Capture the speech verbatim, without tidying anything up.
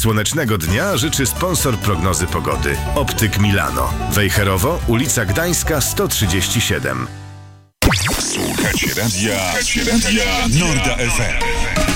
Słonecznego dnia życzy sponsor prognozy pogody. Optyk Milano. Wejherowo, ulica Gdańska sto trzydzieści siedem. Słuchacie radia, Słuchacie radia Norda F M.